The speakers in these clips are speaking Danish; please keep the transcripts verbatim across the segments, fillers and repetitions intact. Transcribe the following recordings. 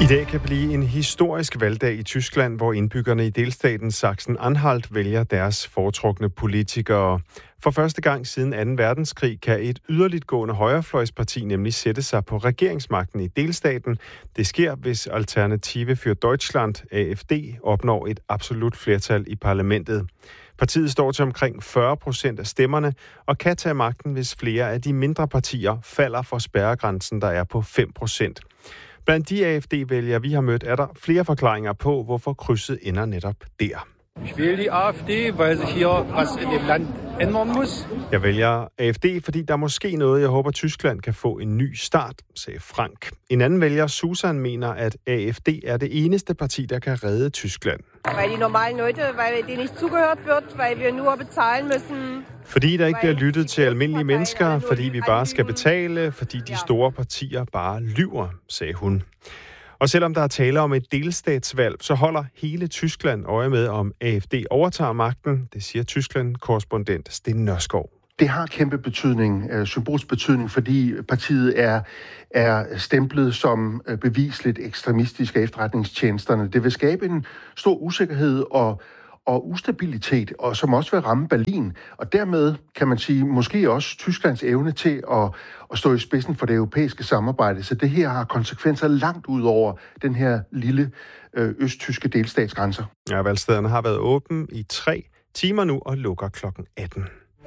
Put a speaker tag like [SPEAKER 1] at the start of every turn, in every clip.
[SPEAKER 1] I dag kan blive en historisk valgdag i Tyskland, hvor indbyggerne i delstaten Sachsen-Anhalt vælger deres foretrukne politikere. For første gang siden anden verdenskrig kan et yderligtgående højrefløjsparti nemlig sætte sig på regeringsmagten i delstaten. Det sker, hvis Alternative für Deutschland, A F D, opnår et absolut flertal i parlamentet. Partiet står til omkring fyrre procent af stemmerne og kan tage magten, hvis flere af de mindre partier falder for spærregrænsen, der er på fem procent. Blandt de A F D-vælgere, vi har mødt, er der flere forklaringer på, hvorfor krydset ender netop der.
[SPEAKER 2] Ich wähle die A F D, weil sich hier was in dem Land ändern muss.
[SPEAKER 1] Jeg vælger A F D, fordi der er måske noget, jeg håber, Tyskland kan få en ny start, sagde Frank. En anden vælger, Susan, mener, at A F D er det eneste parti, der kan redde Tyskland.
[SPEAKER 3] Weil die normalen Leute, weil denen nicht zugehört wird, weil wir nur bezahlen müssen.
[SPEAKER 1] Fordi der ikke bliver lyttet til almindelige mennesker, fordi vi bare skal betale, fordi de store partier bare lyver, sagde hun. Og selvom der er tale om et delstatsvalg, så holder hele Tyskland øje med, om A F D overtager magten. Det siger Tyskland-korrespondent Sten Nørskov.
[SPEAKER 4] Det har kæmpe betydning, symbolsk betydning, fordi partiet er, er stemplet som bevisligt ekstremistisk af efterretningstjenesterne. Det vil skabe en stor usikkerhed og og ustabilitet, og som også vil ramme Berlin. Og dermed kan man sige, måske også Tysklands evne til at, at stå i spidsen for det europæiske samarbejde. Så det her har konsekvenser langt ud over den her lille øh, østtyske delstatsgrænser.
[SPEAKER 1] Ja, valgstederne har været åben i tre timer nu og lukker klokken atten.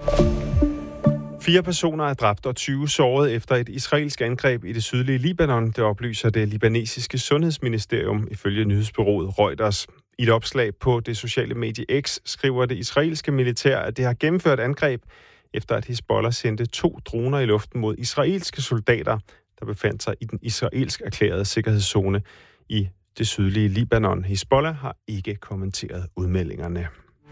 [SPEAKER 1] Fire personer er dræbt og tyve såret efter et israelsk angreb i det sydlige Libanon. Det oplyser det libanesiske sundhedsministerium ifølge nyhedsbureauet Reuters. I et opslag på det sociale medie X skriver det israelske militær, at det har gennemført angreb, efter at Hizbollah sendte to droner i luften mod israelske soldater, der befandt sig i den israelsk erklærede sikkerhedszone i det sydlige Libanon. Hizbollah har ikke kommenteret udmeldingerne.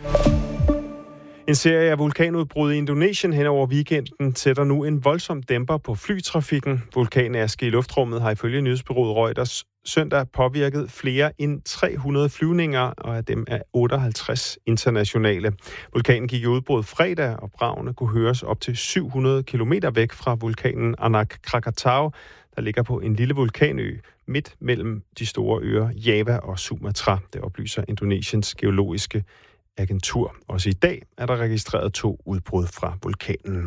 [SPEAKER 1] En serie af vulkanudbrud i Indonesien hen over weekenden sætter nu en voldsom dæmper på flytrafikken. Vulkanaske i luftrummet har ifølge nyhedsbureauet Reuters søndag påvirket flere end tre hundrede flyvninger, og af dem er otteoghalvtreds internationale. Vulkanen gik i udbrud fredag, og bragene kunne høres op til syv hundrede kilometer væk fra vulkanen Anak Krakatau, der ligger på en lille vulkanø midt mellem de store øer Java og Sumatra. Det oplyser Indonesiens geologiske agentur. Også i dag er der registreret to udbrud fra vulkanen.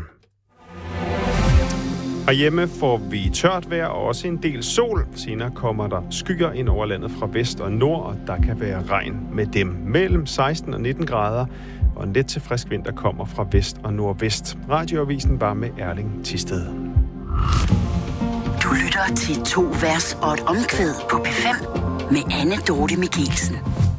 [SPEAKER 1] Herhjemme får vi tørt vejr og også en del sol. Senere kommer der skyer ind over landet fra vest og nord, og der kan være regn med dem. Mellem seksten og nitten grader, og en let til frisk vind, der kommer fra vest og nordvest. Radioavisen var med Erling Thisted.
[SPEAKER 5] Du lytter til to vers og et omkvæd på P fem med Anne Dorte Michelsen.